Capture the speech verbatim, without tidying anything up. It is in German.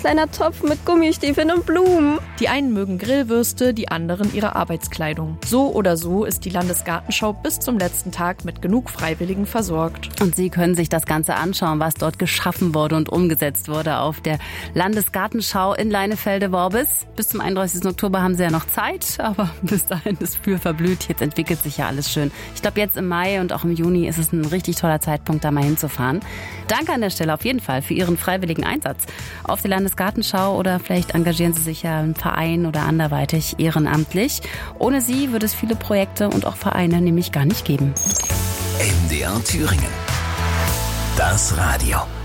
kleiner Topf mit Gummistiefeln und Blumen. Die einen mögen Grillwürste, die anderen ihre Arbeitskleidung. So oder so ist die Landesgartenschau bis zum letzten Tag mit genug Freiwilligen versorgt. Und Sie können sich das Ganze anschauen, was dort geschaffen wurde und umgesetzt wurde auf der Landesgartenschau in Leinefelde-Worbis. Bis zum einunddreißigsten Oktober haben Sie ja noch Zeit, aber bis dahin ist früh verblüht. Jetzt entwickelt sich ja alles schön. Ich glaube, jetzt im Mai und auch im Juni ist es ein richtig toller Zeitpunkt, da mal hinzufahren. Danke an der Stelle auf jeden Fall für Ihren freiwilligen Einsatz auf der Landesgartenschau, oder vielleicht engagieren Sie sich ja im Verein oder anderweitig ehrenamtlich. Ohne Sie würde es viele Projekte und auch Vereine nämlich gar nicht geben. M D R Thüringen. Das Radio.